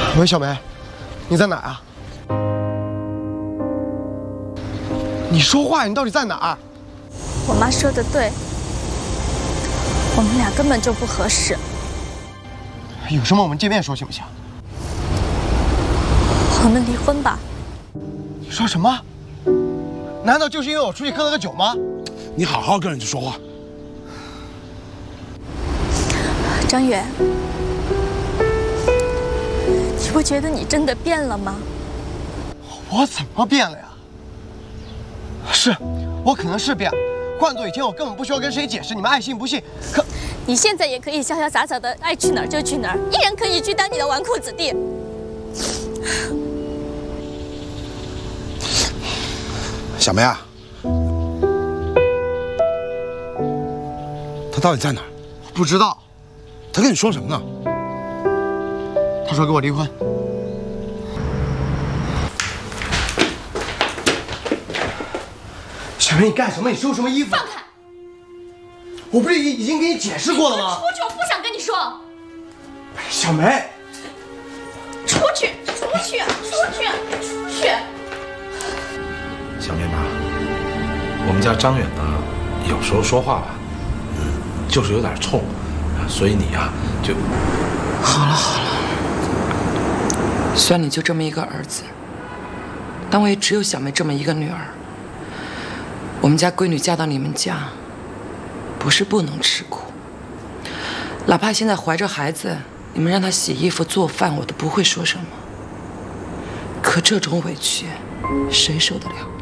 喂，小梅，你在哪儿啊？你说话，你到底在哪儿？ 我妈说的对，我们俩根本就不合适。 有什么我们见面说行不行？ 我们离婚吧。 你说什么？难道就是因为我出去喝了个酒吗？ 你好好跟人家说话。 张远，你不觉得你真的变了吗？ 我怎么变了呀？是，我可能是变了。换做以前，我根本不需要跟谁解释，你们爱信不信。可你现在也可以潇潇洒洒的，爱去哪儿就去哪儿，依然可以去当你的纨绔子弟。 小梅啊，他到底在哪儿？ 不知道。 他跟你说什么呢？ 他说跟我离婚。小梅，你干什么？你收什么衣服？ 放开！ 我不是已经给你解释过了吗？ 出去！我不想跟你说。 小梅， 出去！出去！出去！出去！ 小梅妈，我们家张远呢，有时候说话吧，就是有点冲，所以你呀就…… 好了好了，虽然你就这么一个儿子，但我也只有小梅这么一个女儿。我们家闺女嫁到你们家，不是不能吃苦，哪怕现在怀着孩子，你们让她洗衣服做饭，我都不会说什么。可这种委屈，谁受得了？